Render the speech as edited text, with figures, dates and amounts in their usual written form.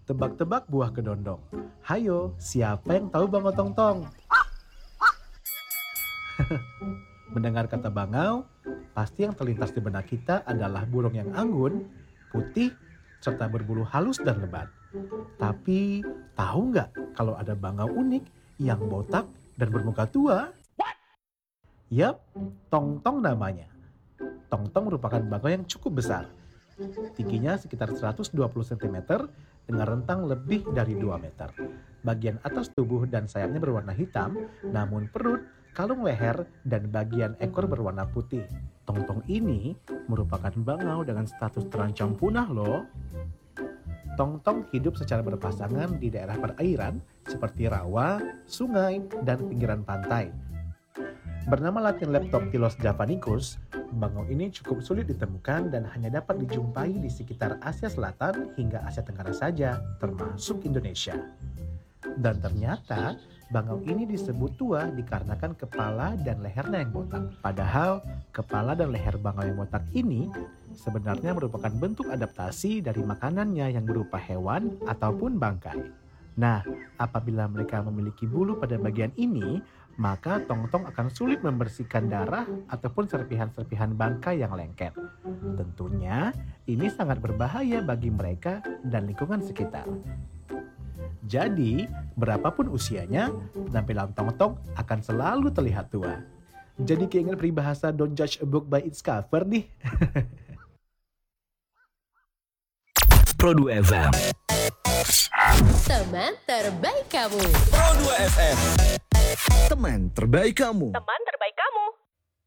Tebak-tebak buah kedondong. Hayo, siapa yang tahu bangau tongtong? Mendengar kata bangau, pasti yang terlintas di benak kita adalah burung yang anggun, putih, serta berbulu halus dan lebat. Tapi, tahu nggak kalau ada bangau unik yang botak dan bermuka tua? Yap, tongtong namanya. Tongtong merupakan bangau yang cukup besar. Tingginya sekitar 120 cm dengan rentang lebih dari 2 meter. Bagian atas tubuh dan sayapnya berwarna hitam, namun perut, kalung leher, dan bagian ekor berwarna putih. Tongtong ini merupakan bangau dengan status terancam punah loh. Tongtong hidup secara berpasangan di daerah perairan seperti rawa, sungai, dan pinggiran pantai. Bernama Latin Leptoptilus javanicus, bangau ini cukup sulit ditemukan dan hanya dapat dijumpai di sekitar Asia Selatan hingga Asia Tenggara saja, termasuk Indonesia. Dan ternyata, bangau ini disebut tua dikarenakan kepala dan lehernya yang botak. Padahal, kepala dan leher bangau yang botak ini sebenarnya merupakan bentuk adaptasi dari makanannya yang berupa hewan ataupun bangkai. Nah, apabila mereka memiliki bulu pada bagian ini, maka tongtong akan sulit membersihkan darah ataupun serpihan-serpihan bangkai yang lengket. Tentunya, ini sangat berbahaya bagi mereka dan lingkungan sekitar. Jadi, berapapun usianya, penampilan tongtong akan selalu terlihat tua. Jadi keinget peribahasa don't judge a book by its cover nih. Pro 2 FM. Teman terbaik kamu. Pro 2 FM. Teman terbaik kamu. Teman terbaik kamu.